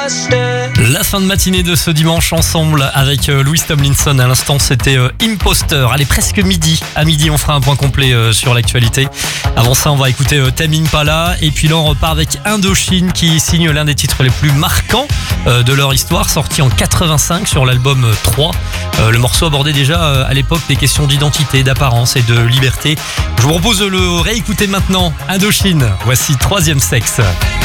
La fin de matinée de ce dimanche ensemble avec Louis Tomlinson. À l'instant, c'était Imposter. Allez, presque midi. À midi, on fera un point complet sur l'actualité. Avant ça, on va écouter Tame Impala. Et puis là, on repart avec Indochine qui signe l'un des titres les plus marquants de leur histoire, sorti en 85 sur l'album 3. Le morceau abordait déjà à l'époque des questions d'identité, d'apparence et de liberté. Je vous propose de le réécouter maintenant. Indochine, voici Troisième Sexe.